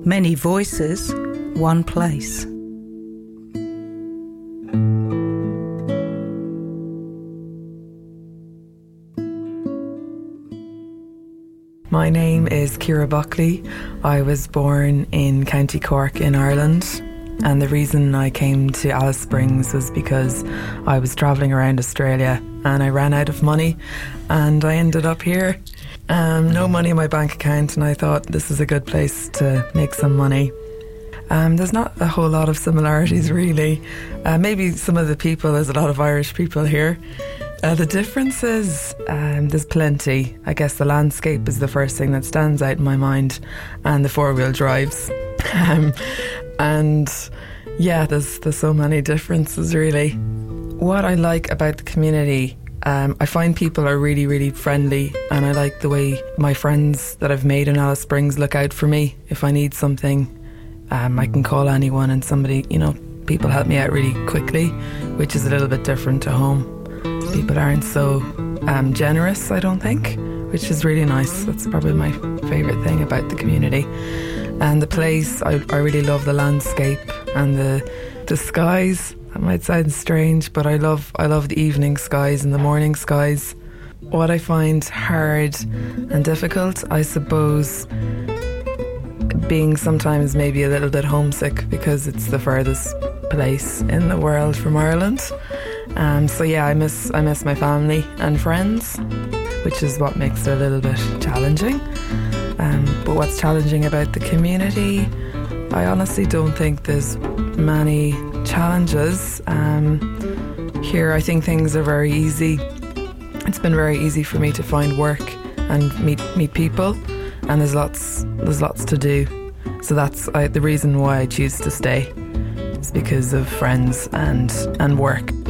Many voices, one place. My name is Ciara Buckley. I was born in County Cork in Ireland, and the reason I came to Alice Springs was because I was travelling around Australia and I ran out of money and I ended up here. No money in my bank account, and I thought this is a good place to make some money. There's not a whole lot of similarities really. Maybe some of the people, there's a lot of Irish people here. The differences, there's plenty. I guess the landscape is the first thing that stands out in my mind, and the four-wheel drives. And yeah, there's so many differences really. What I like about the community, I find people are really, really friendly, and I like the way my friends that I've made in Alice Springs look out for me. If I need something, I can call anyone and somebody, people help me out really quickly, which is a little bit different to home. People aren't so generous, I don't think, which is really nice. That's probably my favourite thing about the community. And the place, I really love the landscape and the skies. That might sound strange, but I love the evening skies and the morning skies. What I find hard and difficult, I suppose, being sometimes maybe a little bit homesick because it's the furthest place in the world from Ireland. So yeah, I miss my family and friends, which is what makes it a little bit challenging. But what's challenging about the community, I honestly don't think there's many challenges. Here I think things are very easy. It's been very easy for me to find work and meet people, and there's lots to do. So that's the reason why I choose to stay. It's because of friends and work.